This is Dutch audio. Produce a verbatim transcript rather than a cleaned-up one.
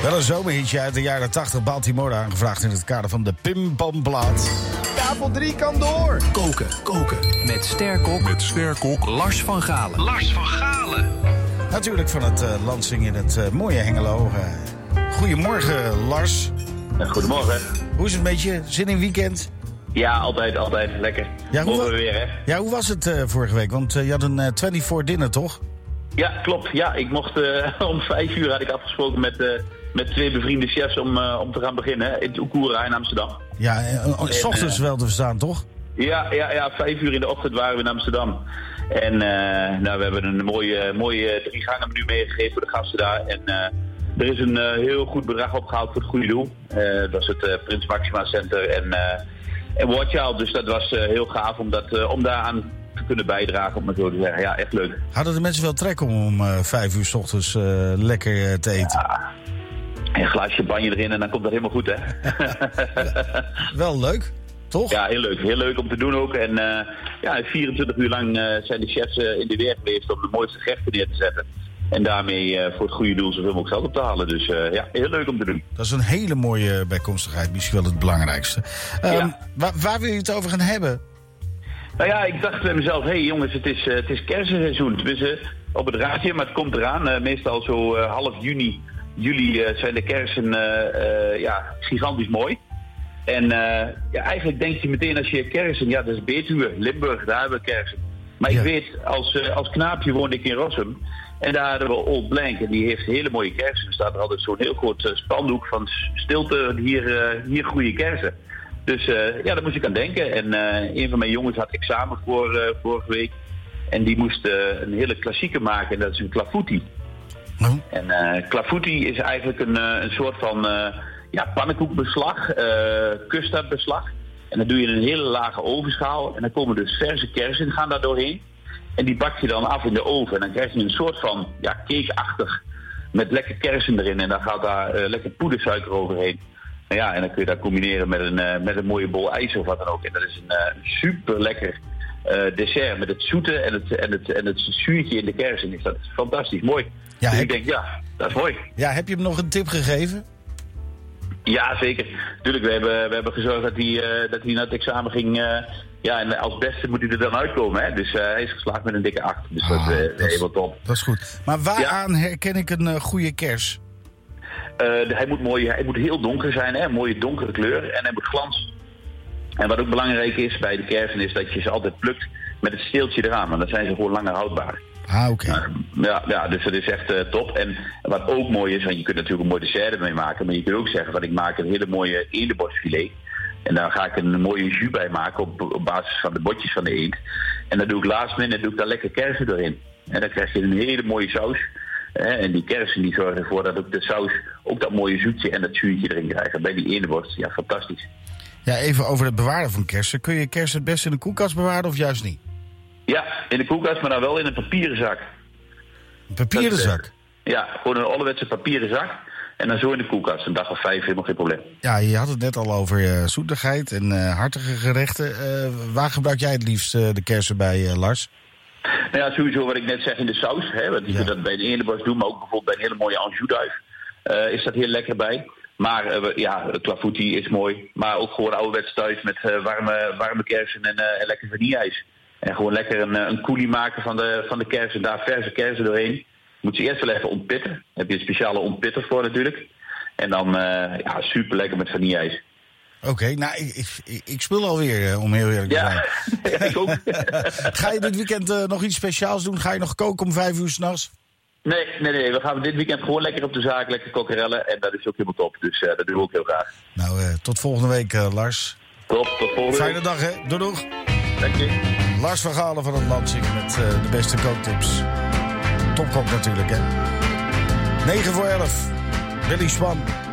Wel een zomerhitje uit de jaren tachtig. Baltimore aangevraagd in het kader van de Pimpamplaat. Tafel drie kan door. Koken, koken. Met sterkok. Met sterkok. Lars van Galen. Lars van Galen. Natuurlijk van het uh, Lansing in het uh, mooie Hengelo. Uh, goedemorgen, Lars. Goedemorgen. Hoe is het met je? Zin in weekend? Ja, altijd, altijd. Lekker. Ja, hoe, Morgen weer, hè? Ja, hoe was het uh, vorige week? Want uh, je had een uh, vierentwintig dinner, toch? Ja, klopt. Ja, ik mocht uh, om vijf uur had ik afgesproken met, uh, met twee bevriende chefs om, uh, om te gaan beginnen in Oekura in Amsterdam. Ja, uh, s ochtends uh, wel te verstaan, toch? Ja, ja, ja, vijf uur in de ochtend waren we in Amsterdam. En uh, nou, we hebben een mooie, mooie drie gangen menu meegegeven voor de gasten daar. En uh, er is een uh, heel goed bedrag opgehaald voor het goede doel. Uh, dat was het uh, Prins Maxima Center en, uh, en Watch Out. Dus dat was uh, heel gaaf om, dat, uh, om daaraan te kunnen bijdragen, om het zo te zeggen. Ja, echt leuk. Hadden de mensen wel trek om om uh, vijf uur 's ochtends uh, lekker uh, te eten? Ja. Een glaasje champagne erin en dan komt dat helemaal goed, hè? Wel leuk, toch? Ja, heel leuk. Heel leuk om te doen ook. En uh, ja, vierentwintig uur lang uh, zijn de chefs uh, in de weer geweest om de mooiste gerechten neer te zetten. En daarmee uh, voor het goede doel zoveel mogelijk geld op te halen. Dus uh, ja, heel leuk om te doen. Dat is een hele mooie bijkomstigheid. Misschien wel het belangrijkste. Um, ja. waar, waar wil je het over gaan hebben? Nou ja, ik dacht bij mezelf, hé hey, jongens, het is, uh, het is kerstseizoen. Tenminste, op het raadje, maar het komt eraan. Uh, meestal zo uh, half juni, juli uh, zijn de kersen uh, uh, ja, gigantisch mooi. En uh, ja, eigenlijk denk je meteen als je kersen, ja, dat is Betuwe, Limburg, daar hebben we kersen. Maar ja. Ik weet, als, uh, als knaapje woonde ik in Rossum. En daar hadden we Old Blank en die heeft hele mooie kersen. Er staat er altijd zo'n heel groot uh, spandoek van stilte, hier, uh, hier groeien kersen. Dus uh, ja, daar moest ik aan denken. En uh, een van mijn jongens had examen voor, uh, vorige week. En die moest uh, een hele klassieke maken en dat is een clafouti. Hm? En uh, clafouti is eigenlijk een, uh, een soort van uh, ja, pannenkoekbeslag, uh, custardbeslag. En dan doe je in een hele lage ovenschaal. En dan komen dus verse kersen gaan daar doorheen. En die bak je dan af in de oven. En dan krijg je een soort van ja, cakeachtig met lekker kersen erin. En dan gaat daar uh, lekker poedersuiker overheen. En ja, en dan kun je dat combineren met een, uh, met een mooie bol ijs of wat dan ook. En dat is een uh, super lekker uh, dessert met het zoete en het, en, het, en het zuurtje in de kersen. Is dat fantastisch mooi. Ja, dus ik denk, ja, dat is mooi. Ja, heb je hem nog een tip gegeven? Ja, zeker. Tuurlijk, we hebben, we hebben gezorgd dat hij, uh, dat hij naar het examen ging. Uh, ja, en als beste moet hij er dan uitkomen. Hè? Dus uh, hij is geslaagd met een dikke acht. Dus ah, dat is uh, dat helemaal top. Dat is goed. Maar waaraan ja. herken ik een uh, goede kers? Uh, hij, moet mooi, hij moet heel donker zijn, hè? Een mooie donkere kleur. En hij moet glanzen. En wat ook belangrijk is bij de kersen is dat je ze altijd plukt met het steeltje eraan. Want dan zijn ze gewoon langer houdbaar. Ah, oké. Okay. Uh, ja, ja, dus dat is echt uh, top. En wat ook mooi is, want je kunt natuurlijk een mooi dessert ermee maken. Maar je kunt ook zeggen, van ik maak een hele mooie eendenborstfilet. En daar ga ik een mooie jus bij maken op, op basis van de botjes van de eend. En dan doe ik last minute, doe ik daar lekker kersen doorheen. En dan krijg je een hele mooie saus. En die kersen die zorgen ervoor dat ook de saus ook dat mooie zoetje en dat zuurtje erin krijgen. Bij die eendenborst, ja, fantastisch. Ja, even over het bewaren van kersen. Kun je kersen het beste in de koelkast bewaren of juist niet? Ja, in de koelkast, maar dan wel in een papieren zak. Een papieren dat, zak? Ja, gewoon een ouderwetse papieren zak. En dan zo in de koelkast, een dag of vijf, helemaal geen probleem. Ja, je had het net al over uh, zoetigheid en uh, hartige gerechten. Uh, waar gebruik jij het liefst uh, de kersen bij, uh, Lars? Nou ja, sowieso wat ik net zeg in de saus. Hè, want je ja. kunt dat bij de eendenborst doen, maar ook bijvoorbeeld bij een hele mooie anjouduif. Uh, is dat heel lekker bij. Maar uh, ja, clafouti is mooi. Maar ook gewoon ouderwets thuis met uh, warme, warme kersen en, uh, en lekker vanilleijs. En gewoon lekker een, een coulis maken van de, van de kersen. Daar verse kersen doorheen. Moet je eerst wel even ontpitten. Daar heb je een speciale ontpitter voor natuurlijk. En dan uh, ja, super lekker met vanilleijs. Oké, okay, nou, ik, ik, ik speel alweer, uh, om heel eerlijk te zijn. Ja, ja ik ook. Ga je dit weekend uh, nog iets speciaals doen? Ga je nog koken om vijf uur 's nachts? Nee, nee, nee. We gaan dit weekend gewoon lekker op de zaak, lekker kokkerellen. En dat is ook helemaal top. Dus uh, dat doen we ook heel graag. Nou, uh, tot volgende week, uh, Lars. Top, tot volgende Fijne week. dag, hè. Doei, doeg. Dank je. Lars van Galen van het Lansing met uh, de beste kooktips. Topkok natuurlijk, hè. negen voor elf. Willy Swan.